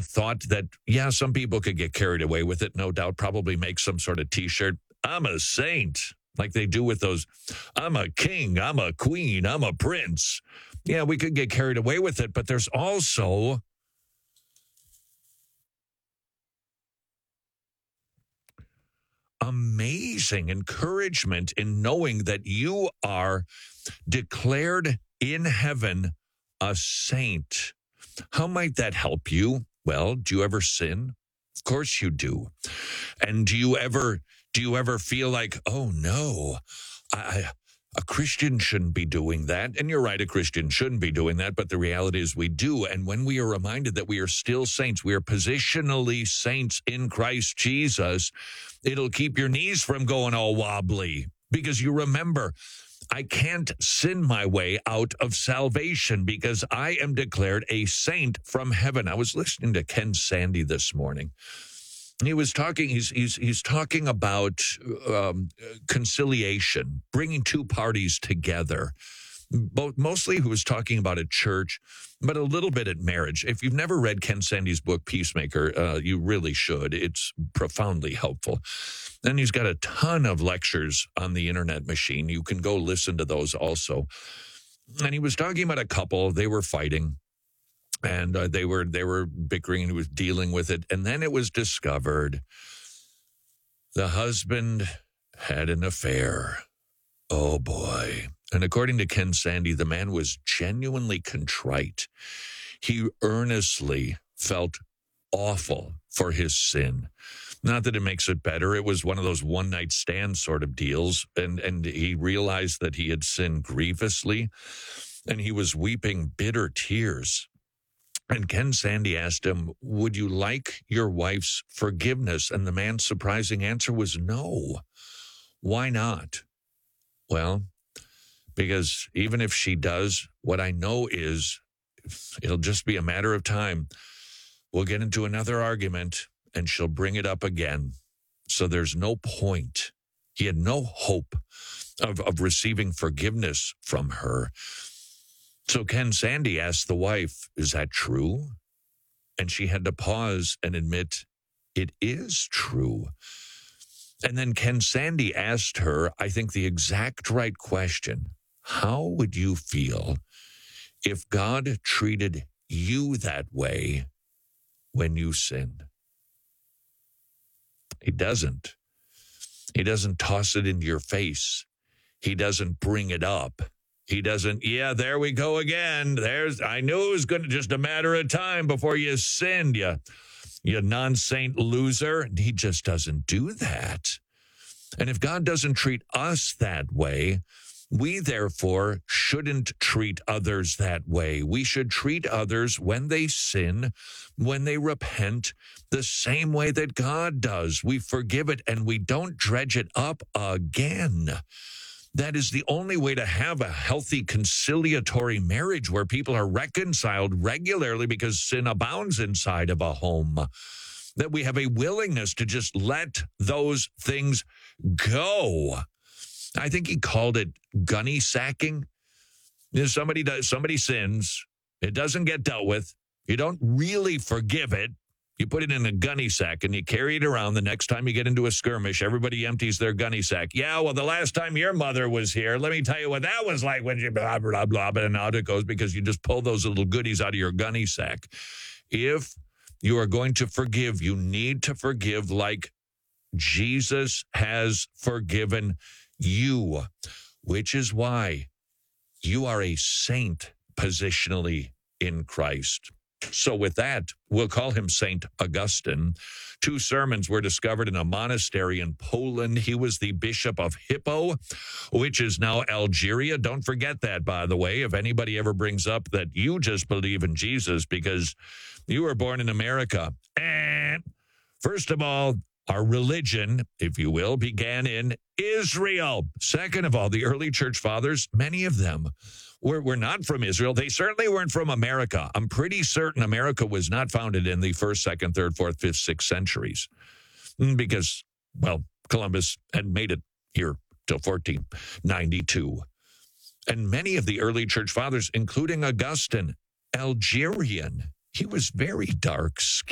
thought that, yeah, some people could get carried away with it, no doubt, probably make some sort of T-shirt. I'm a saint, like they do with those, I'm a king, I'm a queen, I'm a prince. Yeah, we could get carried away with it, but there's also amazing encouragement in knowing that you are declared in heaven a saint. How might that help you? Well, do you ever sin? Of course you do. And do you ever feel like, oh no, a Christian shouldn't be doing that? And you're right, a Christian shouldn't be doing that, but the reality is we do. And when we are reminded that we are still saints, we are positionally saints in Christ Jesus, it'll keep your knees from going all wobbly, because you remember, I can't sin my way out of salvation because I am declared a saint from heaven. I was listening to Ken Sande this morning. He was talking. He's talking about conciliation, bringing two parties together. Mostly, he was talking about a church, but a little bit at marriage. If you've never read Ken Sande's book Peacemaker, you really should. It's profoundly helpful. And he's got a ton of lectures on the internet machine. You can go listen to those also. And he was talking about a couple. They were fighting. And they were bickering, and he was dealing with it. And then it was discovered the husband had an affair. Oh, boy. And according to Ken Sande, the man was genuinely contrite. He earnestly felt awful for his sin. Not that it makes it better. It was one of those one-night stand sort of deals. And he realized that he had sinned grievously. And he was weeping bitter tears. And Ken Sande asked him, would you like your wife's forgiveness? And the man's surprising answer was no. Why not? Well, because even if she does, what I know is it'll just be a matter of time. We'll get into another argument and she'll bring it up again. So there's no point. He had no hope of receiving forgiveness from her. So Ken Sande asked the wife, is that true? And she had to pause and admit, it is true. And then Ken Sande asked her, I think, the exact right question. How would you feel if God treated you that way when you sinned? He doesn't. He doesn't toss it into your face. He doesn't bring it up. He doesn't, yeah, there we go again. I knew it was going to just a matter of time before you sinned, you non-saint loser. He just doesn't do that. And if God doesn't treat us that way, we therefore shouldn't treat others that way. We should treat others when they sin, when they repent, the same way that God does. We forgive it and we don't dredge it up again. That is the only way to have a healthy conciliatory marriage where people are reconciled regularly because sin abounds inside of a home. That we have a willingness to just let those things go. I think he called it gunny sacking. Somebody sins. It doesn't get dealt with. You don't really forgive it. You put it in a gunny sack and you carry it around. The next time you get into a skirmish, everybody empties their gunny sack. Yeah, well, the last time your mother was here, let me tell you what that was like when she blah, blah, blah, and out it goes because you just pull those little goodies out of your gunny sack. If you are going to forgive, you need to forgive like Jesus has forgiven you, which is why you are a saint positionally in Christ. So with that, we'll call him St. Augustine. 2 sermons were discovered in a monastery in Poland. He was the Bishop of Hippo, which is now Algeria. Don't forget that, by the way, if anybody ever brings up that you just believe in Jesus because you were born in America. And first of all, our religion, if you will, began in Israel. Second of all, the early church fathers, many of them were not from Israel. They certainly weren't from America. I'm pretty certain America was not founded in the 1st, 2nd, 3rd, 4th, 5th, 6th centuries because, well, Columbus had made it here till 1492. And many of the early church fathers, including Augustine, Algerian, he was very dark-skinned.